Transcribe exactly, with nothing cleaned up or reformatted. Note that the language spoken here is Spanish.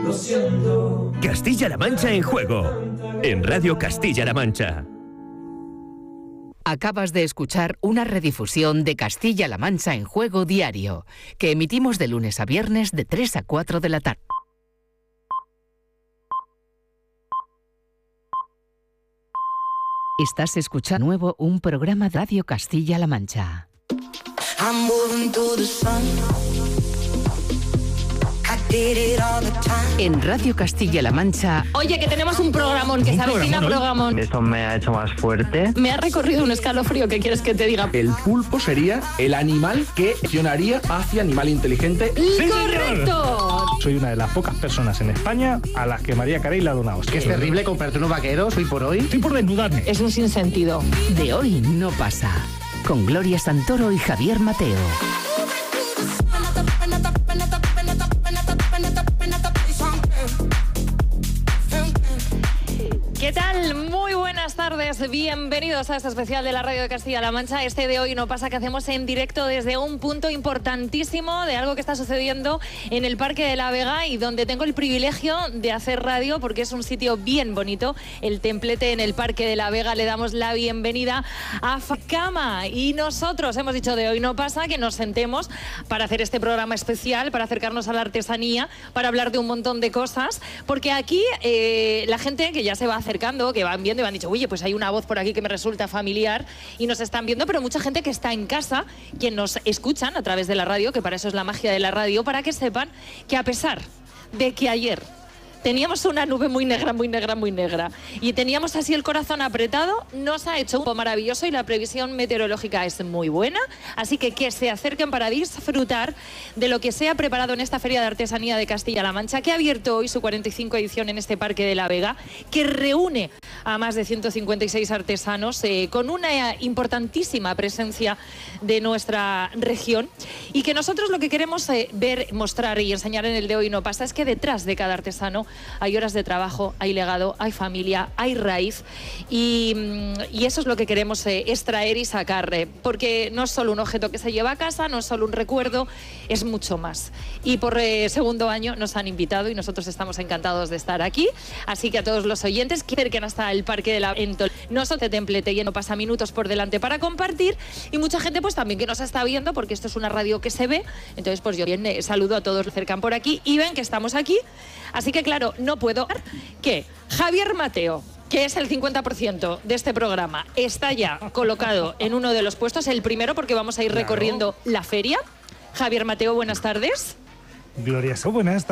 Lo siento. Castilla-La Mancha en juego. En Radio Castilla-La Mancha. Acabas de escuchar una redifusión de Castilla-La Mancha en Juego Diario, que emitimos de lunes a viernes de tres a cuatro de la tarde. Estás escuchando nuevo un programa de Radio Castilla-La Mancha. En Radio Castilla-La Mancha. Oye, que tenemos un programón, que se avecina programón. Eso me ha hecho más fuerte. Me ha recorrido un escalofrío, ¿qué quieres que te diga? El pulpo sería el animal que accionaría hacia animal inteligente. ¡Sí, ¡correcto! Soy una de las pocas personas en España a las que María Carey le ha donado. Que es terrible comprarte unos vaqueros hoy por hoy. Estoy por desnudarme. Es un sinsentido. De hoy no pasa. Con Gloria Santoro y Javier Mateo. ¿Qué tal? Muy buenas tardes, bienvenidos a este especial de la Radio de Castilla-La Mancha. Este de hoy no pasa, que hacemos en directo desde un punto importantísimo de algo que está sucediendo en el Parque de la Vega y donde tengo el privilegio de hacer radio porque es un sitio bien bonito, el Templete en el Parque de la Vega. Le damos la bienvenida a Facama y nosotros hemos dicho de hoy no pasa que nos sentemos para hacer este programa especial, para acercarnos a la artesanía, para hablar de un montón de cosas, porque aquí eh, la gente que ya se va a hacer acercando, que van viendo y me han dicho, oye, pues hay una voz por aquí que me resulta familiar y nos están viendo, pero mucha gente que está en casa, quien nos escuchan a través de la radio, que para eso es la magia de la radio, para que sepan que a pesar de que ayer teníamos una nube muy negra, muy negra, muy negra y teníamos así el corazón apretado, nos ha hecho un poco maravilloso y la previsión meteorológica es muy buena, así que que se acerquen para disfrutar de lo que se ha preparado en esta Feria de Artesanía de Castilla-La Mancha, que ha abierto hoy su cuarenta y cinco edición en este Parque de la Vega, que reúne a más de ciento cincuenta y seis artesanos eh, con una importantísima presencia de nuestra región y que nosotros lo que queremos eh, ver, mostrar y enseñar en el de hoy no pasa es que detrás de cada artesano hay horas de trabajo, hay legado, hay familia, hay raíz y, y eso es lo que queremos eh, extraer y sacar, eh, porque no es solo un objeto que se lleva a casa, no es solo un recuerdo, es mucho más. Y por eh, segundo año nos han invitado y nosotros estamos encantados de estar aquí, así que a todos los oyentes que acerquen hasta el Parque de la Vega, no solo de Templete, y no pasa minutos por delante para compartir y mucha gente pues también que nos está viendo, porque esto es una radio que se ve, entonces pues yo bien eh, saludo a todos los que acercan por aquí y ven que estamos aquí, así que claro, no puedo que Javier Mateo, que es el cincuenta por ciento de este programa, está ya colocado en uno de los puestos, el primero porque vamos a ir recorriendo la feria. Javier Mateo, buenas tardes. Gloria, buenas tardes.